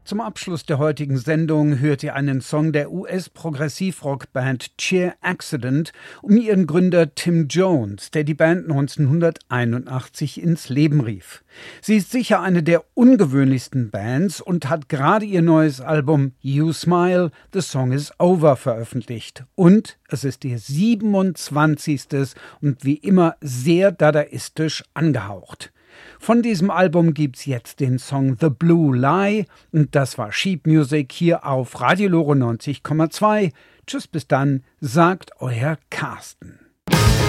Zum Abschluss der heutigen Sendung hört ihr einen Song der US-Progressivrock-Band Cheer Accident um ihren Gründer Tim Jones, der die Band 1981 ins Leben rief. Sie ist sicher eine der ungewöhnlichsten Bands und hat gerade ihr neues Album You Smile, The Song Is Over veröffentlicht. Und es ist ihr 27. und wie immer sehr dadaistisch angehaucht. Von diesem Album gibt's jetzt den Song The Blue Lie und das war Sheet Music hier auf Radio Lore 90,2. Tschüss, bis dann, sagt euer Carsten.